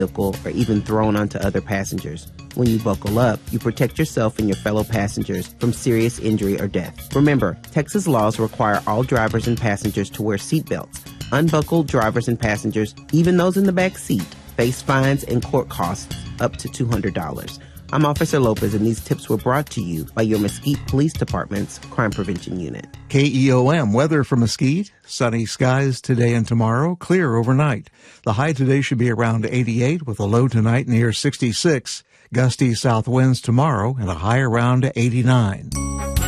vehicle or even thrown onto other passengers. When you buckle up, you protect yourself and your fellow passengers from serious injury or death. Remember, Texas laws require all drivers and passengers to wear seatbelts. Unbuckled drivers and passengers, even those in the back seat, face fines and court costs up to $200. I'm Officer Lopez, and these tips were brought to you by your Mesquite Police Department's Crime Prevention Unit. KEOM weather for Mesquite. Sunny skies today and tomorrow, clear overnight. The high today should be around 88 with a low tonight near 66. Gusty south winds tomorrow and a high around 89.